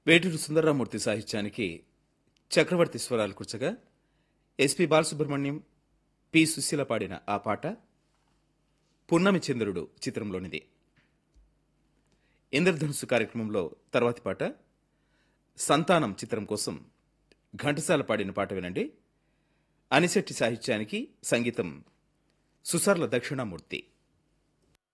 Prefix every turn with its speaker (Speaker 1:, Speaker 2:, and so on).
Speaker 1: వేటూరు సుందరరామూర్తి సాహిత్యానికి చక్రవర్తి స్వరాలు కూర్చగా SP Balasubrahmanyam, P Susheela పాడిన ఆ పాట పున్నమి చంద్రుడు చిత్రంలోనిది. ఇంద్రధనుస్సు కార్యక్రమంలో తర్వాతి పాట సంతానం చిత్రం కోసం ఘంటసాల పాడిన పాట వినండి. అనిశెట్టి సాహిత్యానికి సంగీతం సుసర్ల దక్షిణామూర్తి.